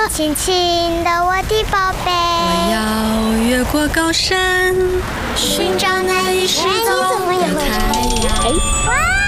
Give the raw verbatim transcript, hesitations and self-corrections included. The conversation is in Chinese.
亲亲的我的宝贝。 我要越过高山，寻找那已失踪的太阳。